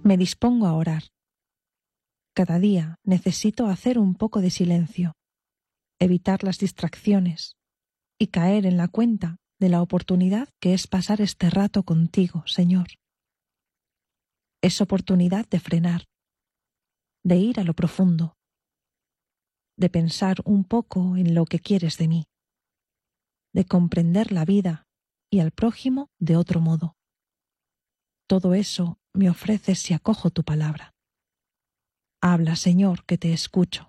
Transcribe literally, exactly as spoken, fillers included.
Me dispongo a orar. Cada día necesito hacer un poco de silencio, evitar las distracciones y caer en la cuenta de la oportunidad que es pasar este rato contigo, Señor. Es oportunidad de frenar, de ir a lo profundo, de pensar un poco en lo que quieres de mí, de comprender la vida y al prójimo de otro modo. Todo eso me ofreces si acojo tu palabra. Habla, Señor, que te escucho.